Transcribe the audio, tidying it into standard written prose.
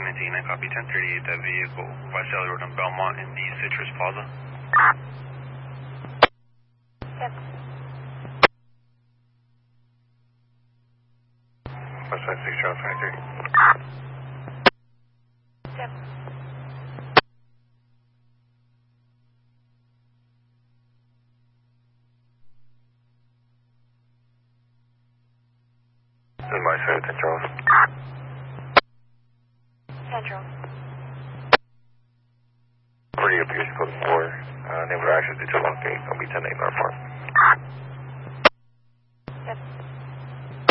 I copy 1038, that vehicle, West Alley Road in Belmont in the Citrus Plaza. Yep. Westside 6 Charles 23. Yep. In my side, 10 Charles. Central. Pretty appears to go to 4. Neighbor access to 2 long gate. I'll be 10 8 North Park.